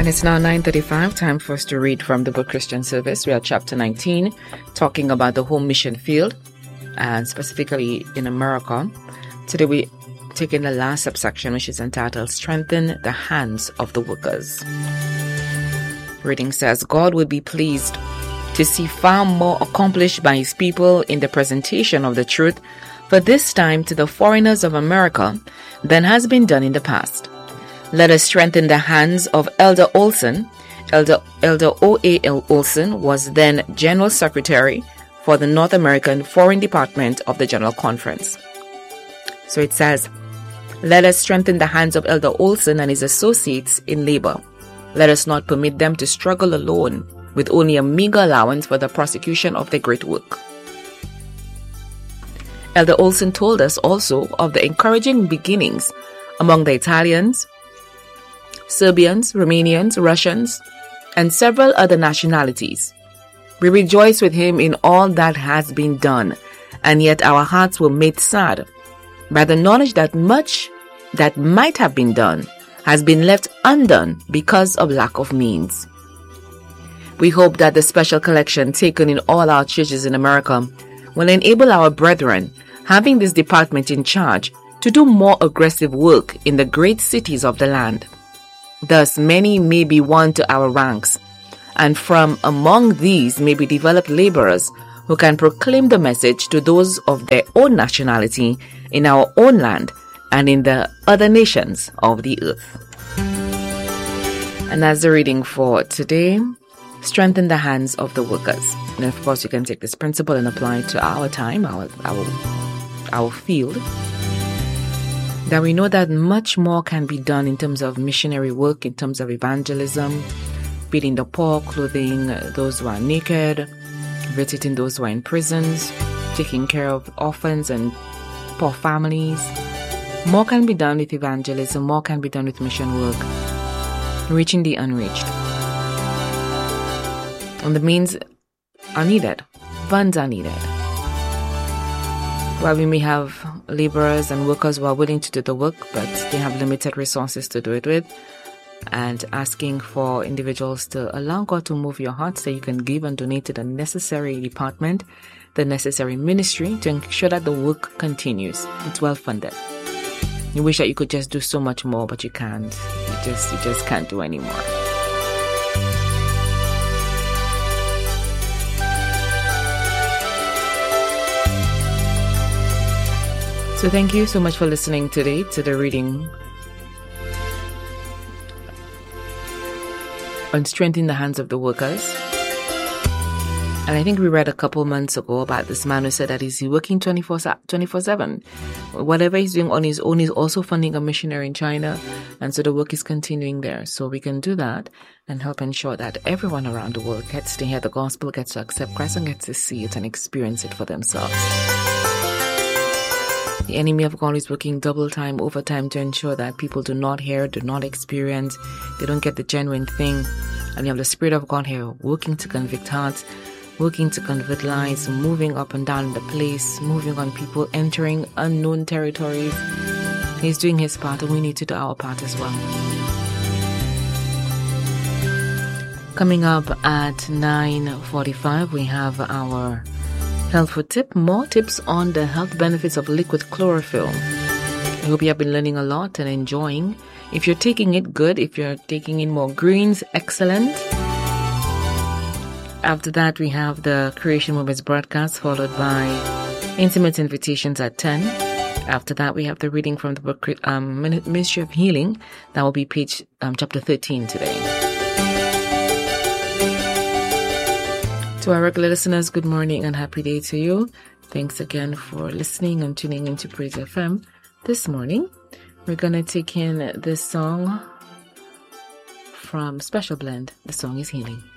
And it's now 9:35, time for us to read from the book Christian Service. We are chapter 19, talking about the home mission field, and specifically in America. Today we take in the last subsection, which is entitled, Strengthen the Hands of the Workers. Reading says, God would be pleased to see far more accomplished by his people in the presentation of the truth for this time to the foreigners of America than has been done in the past. Let us strengthen the hands of Elder Olson. Elder O.A.L. Olson was then General Secretary for the North American Foreign Department of the General Conference. So it says, let us strengthen the hands of Elder Olson and his associates in labor. Let us not permit them to struggle alone with only a meager allowance for the prosecution of their great work. Elder Olson told us also of the encouraging beginnings among the Italians, Serbians, Romanians, Russians, and several other nationalities. We rejoice with him in all that has been done, and yet our hearts were made sad by the knowledge that much that might have been done has been left undone because of lack of means. We hope that the special collection taken in all our churches in America will enable our brethren having this department in charge to do more aggressive work in the great cities of the land. Thus, many may be won to our ranks, and from among these may be developed laborers who can proclaim the message to those of their own nationality in our own land and in the other nations of the earth. And as the reading for today, strengthen the hands of the workers. And of course, you can take this principle and apply it to our time, our field. That we know that much more can be done in terms of missionary work, in terms of evangelism, feeding the poor, clothing those who are naked, visiting those who are in prisons, taking care of orphans and poor families. More can be done with evangelism, more can be done with mission work, reaching the unreached. And the means are needed, funds are needed. While we may have laborers and workers who are willing to do the work, but they have limited resources to do it with, and asking for individuals to allow God to move your heart so you can give and donate to the necessary department, the necessary ministry to ensure that the work continues. It's well funded. You wish that you could just do so much more, but you can't. You just can't do anymore. So thank you so much for listening today to the reading on strengthening the hands of the workers. And I think we read a couple months ago about this man who said that he's working 24/7. Whatever he's doing on his own, he's also funding a missionary in China. And so the work is continuing there. So we can do that and help ensure that everyone around the world gets to hear the gospel, gets to accept Christ, and gets to see it and experience it for themselves. The enemy of God is working double time, overtime to ensure that people do not hear, do not experience, they don't get the genuine thing. And you have the Spirit of God here working to convict hearts, working to convert lives, moving up and down the place, moving on people, entering unknown territories. He's doing his part, and we need to do our part as well. Coming up at 9:45, we have our helpful tip, more tips on the health benefits of liquid chlorophyll. I hope you have been learning a lot and enjoying. If you're taking it, good. If you're taking in more greens, excellent. After that, we have the Creation Moments broadcast, followed by Intimate Invitations at 10. After that, we have the reading from the book Ministry of Healing. That will be page chapter 13 today. To our regular listeners, good morning and happy day to you. Thanks again for listening and tuning into Praise FM. This morning, we're going to take in this song from Special Blend. The song is Healing.